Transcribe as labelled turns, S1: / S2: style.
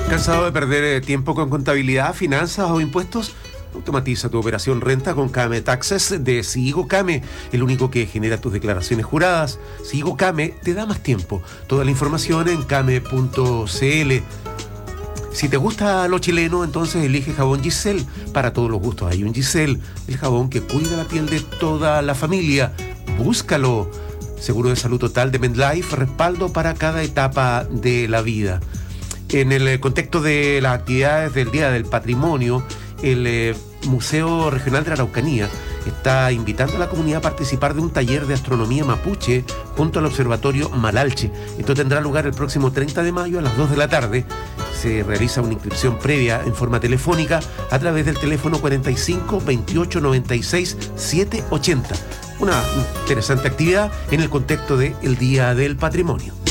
S1: ¿Cansado de perder tiempo con contabilidad, finanzas o impuestos? Automatiza tu operación renta con Kame Taxes de Sigo Kame, el único que genera tus declaraciones juradas. Sigo Kame te da más tiempo. Toda la información en kame.cl. Si te gusta lo chileno, entonces elige jabón Giselle. Para todos los gustos hay un Giselle, el jabón que cuida la piel de toda la familia. Búscalo. Seguro de salud total de MedLife, respaldo para cada etapa de la vida. En el contexto de las actividades del Día del Patrimonio, el Museo Regional de la Araucanía está invitando a la comunidad a participar de un taller de astronomía mapuche junto al Observatorio Malalche. Esto tendrá lugar el próximo 30 de mayo a las 2 de la tarde. Se realiza una inscripción previa en forma telefónica a través del teléfono 45 28 96 780. Una interesante actividad en el contexto del Día del Patrimonio.